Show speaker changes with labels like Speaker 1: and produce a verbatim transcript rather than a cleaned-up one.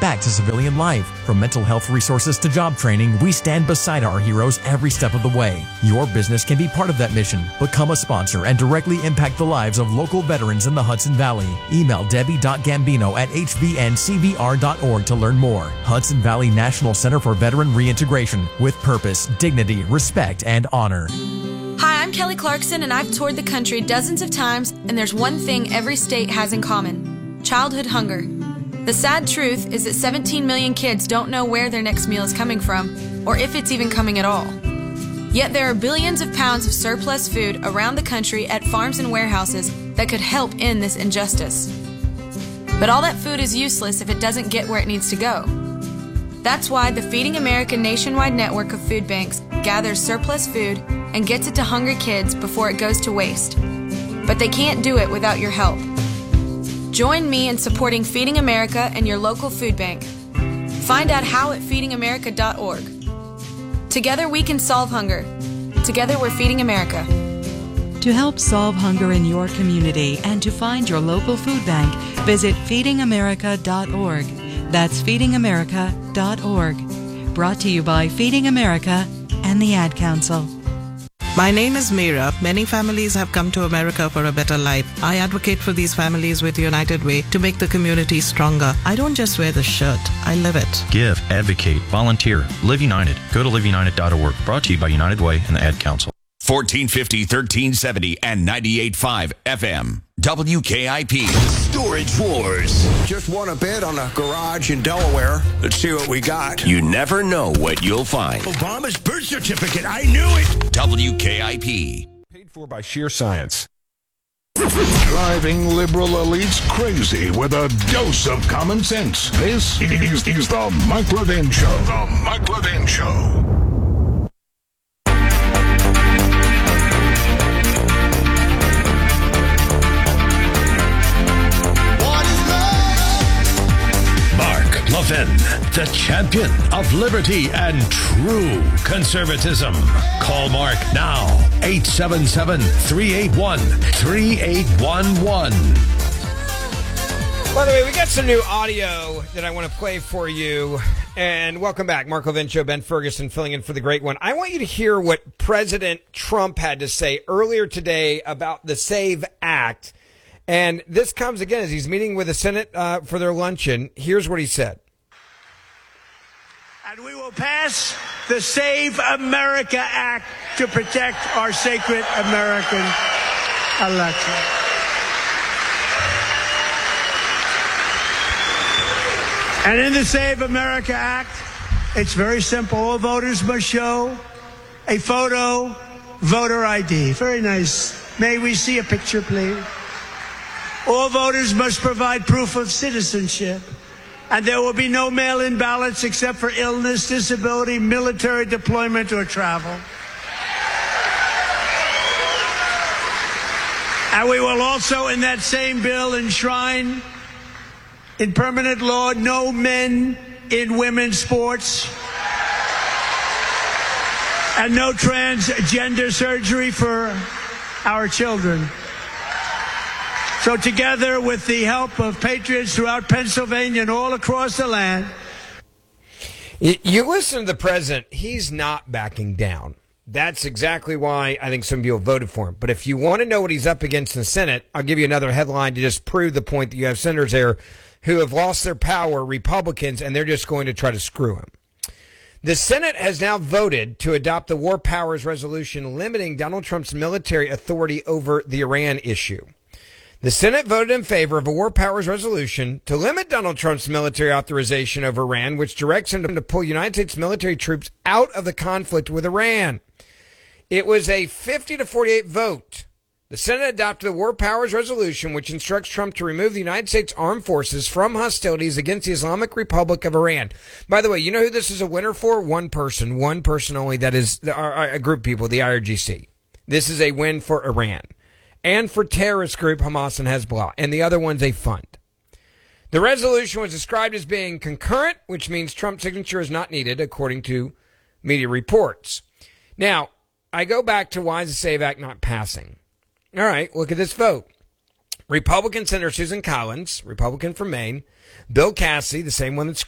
Speaker 1: back to civilian life. From mental health resources to job training, we stand beside our heroes every step of the way. Your business can be part of that mission. Become a sponsor and directly impact the lives of local veterans in the Hudson Valley. Email debbie dot gambino at h v n c v r dot org to learn more. Hudson Valley National Center for Veteran Reintegration, with purpose, dignity, respect, and honor.
Speaker 2: Hi, I'm Kelly Clarkson, and I've toured the country dozens of times, and there's one thing every state has in common: childhood hunger. The sad truth is that seventeen million kids don't know where their next meal is coming from, or if it's even coming at all. Yet there are billions of pounds of surplus food around the country at farms and warehouses that could help end this injustice. But all that food is useless if it doesn't get where it needs to go. That's why the Feeding America nationwide network of food banks gathers surplus food and gets it to hungry kids before it goes to waste. But they can't do it without your help. Join me in supporting Feeding America and your local food bank. Find out how at feeding america dot org. Together we can solve hunger. Together we're Feeding America.
Speaker 3: To help solve hunger in your community and to find your local food bank, visit feeding america dot org. That's feeding america dot org. Brought to you by Feeding America and the Ad Council.
Speaker 4: My name is Meera. Many families have come to America for a better life. I advocate for these families with United Way to make the community stronger. I don't just wear the shirt, I live it.
Speaker 5: Give, advocate, volunteer. Live United. Go to live united dot org. Brought to you by United Way and the Ad Council.
Speaker 6: fourteen fifty, thirteen seventy, and ninety-eight point five F M. W K I P. Storage Wars.
Speaker 7: Just won a bid on a garage in Delaware. Let's see what we got.
Speaker 6: You never know what you'll find.
Speaker 7: Obama's birth certificate. I knew it.
Speaker 6: W K I P.
Speaker 8: Paid for by sheer science.
Speaker 9: Driving liberal elites crazy with a dose of common sense. This is, is the Mike Levin Show. The Mike Levin Show.
Speaker 10: Levin, the champion of liberty and true conservatism. Call Mark now, eight seven seven, three eight one, three eight one one.
Speaker 11: By the way, we got some new audio that I want to play for you. And welcome back. Mark Levin Show, Ben Ferguson filling in for the great one. I want you to hear what President Trump had to say earlier today about the SAVE Act. And this comes again as he's meeting with the Senate uh, for their luncheon. Here's what he said.
Speaker 12: And we will pass the Save America Act to protect our sacred American election. And in the Save America Act, it's very simple. All voters must show a photo, voter I D. Very nice. May we see a picture, please? All voters must provide proof of citizenship, and there will be no mail-in ballots except for illness, disability, military deployment, or travel. And we will also, in that same bill, enshrine in permanent law no men in women's sports and no transgender surgery for our children. So together with the help of patriots throughout Pennsylvania and all across the land.
Speaker 11: You listen to the president, he's not backing down. That's exactly why I think some people voted for him. But if you want to know what he's up against in the Senate, I'll give you another headline to just prove the point that you have senators there who have lost their power, Republicans, and they're just going to try to screw him. The Senate has now voted to adopt the War Powers Resolution limiting Donald Trump's military authority over the Iran issue. The Senate voted in favor of a War Powers Resolution to limit Donald Trump's military authorization over Iran, which directs him to pull United States military troops out of the conflict with Iran. It was a fifty to forty-eight vote. The Senate adopted the War Powers Resolution, which instructs Trump to remove the United States Armed Forces from hostilities against the Islamic Republic of Iran. By the way, you know who this is a winner for? One person, one person only. That is a group of people, the I R G C. This is a win for Iran. And for terrorist group Hamas and Hezbollah, and the other one's a fund. The resolution was described as being concurrent, which means Trump's signature is not needed, according to media reports. Now, I go back to why is the SAVE Act not passing? All right, look at this vote. Republican Senator Susan Collins, Republican from Maine, Bill Cassidy, the same one that's